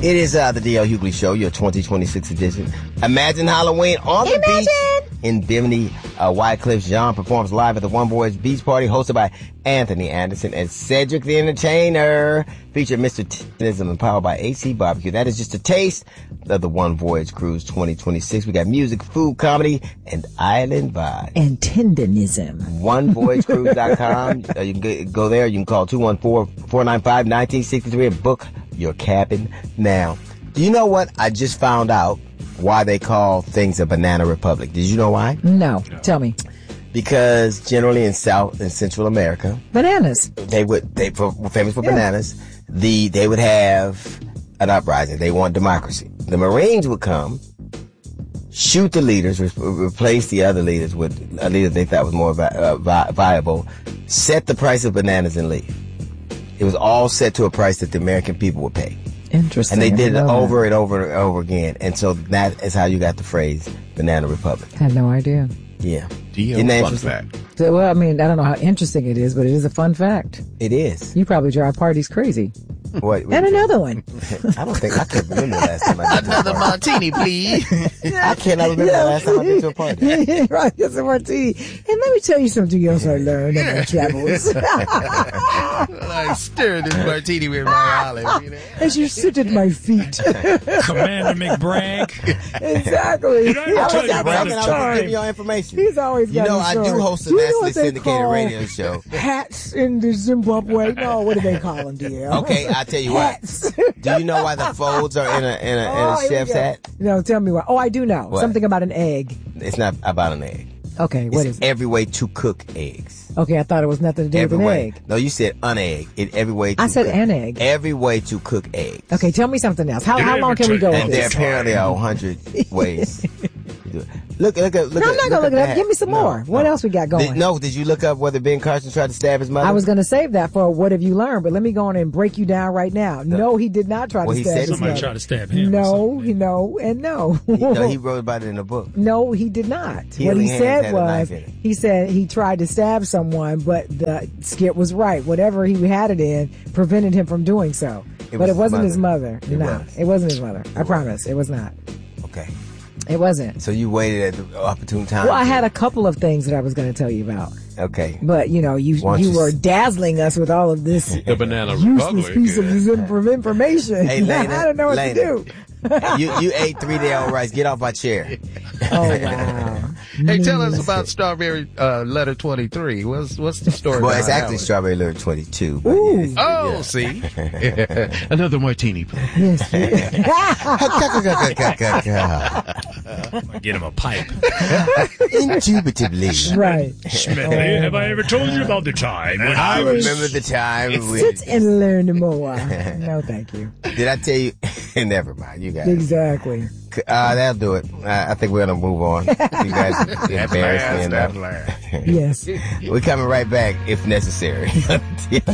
It is the D.L. Hughley Show, your 2026 edition. Imagine Halloween on the beach in Bimini, Wycliffe Jean performs live at the One Voyage Beach Party, hosted by Anthony Anderson and Cedric the Entertainer. Featured Mr. Tinnism and powered by AC Barbecue. That is just a taste of the One Voyage Cruise 2026. We got music, food, comedy, and island vibes. And tendonism. OneVoyageCruise.com. You can go there. You can call 214-495-1963 and book your cabin now. Do you know what? I just found out why they call things a banana republic. Did you know why? No. Tell me. Because generally in South and Central America, bananas. They were famous for bananas. They would have an uprising. They want democracy. The Marines would come, shoot the leaders, replace the other leaders with a leader they thought was more viable, set the price of bananas and leave. It was all set to a price that the American people would pay. Interesting. And they did it over and over and over again. And so that is how you got the phrase Banana Republic. I had no idea. Yeah. Fun fact. Well, I mean, I don't know how interesting it is, but it is a fun fact. It is. You probably drive parties crazy. What and another one. I can't remember the last time I did another martini, please. I cannot remember the last time I been to a party. Right, it's a martini. And let me tell you something else I learned in my travels. I stir this martini with my olive. You know? As you sit at my feet. Commander McBragg. Exactly. Did I ever tell you about this time? Give me your information. He's always got I do host a nationally syndicated radio show. Hats in the Zimbabwe. No, what do they call them, dear? Okay, I tell you what. Do you know why the folds are in a chef's hat? No, tell me why. Oh, I do know. What? Something about an egg. It's not about an egg. Okay, what is it? Every way to cook eggs. Okay, I thought it was nothing to do with an egg. No, you said an egg. Every way to I said an egg. Every way to cook eggs. Okay, tell me something else. How long can we go with and this? There apparently are 100 ways to do it. Look. No, I'm not going to look it up. Give me some more. What else we got going? Did you look up whether Ben Carson tried to stab his mother? I was going to save that for what have you learned, but let me go on and break you down right now. No, he did not try to stab his mother. Somebody tried to stab him. No. He wrote about it in a book. No, he did not. What he said was, he said he tried to stab someone, but the Skip was right. Whatever he had it in prevented him from doing so. But it wasn't his mother. No, it wasn't his mother. I promise. It was not. Okay. It wasn't. So you waited at the opportune time? Well, I had a couple of things that I was going to tell you about. Okay. But, you were dazzling us with all of this the Banana useless piece of information. Hey, Lena, I don't know what to do. You ate 3-day-old rice. Get off my chair. Oh, wow. Hey, tell us about Strawberry Letter 23. What's the story? Well, it's actually Strawberry Letter 22. Ooh. Yes, see? Another martini, please. Yes. Get him a pipe. Indubitably. Right. Schmidt, have I ever told you about the time when I remember the time. Sit and learn more. No, thank you. Did I tell you? Never mind. You got Exactly. That'll do it. I think we're going to move on. You guys embarrassed me enough. Yes. We're coming right back if necessary.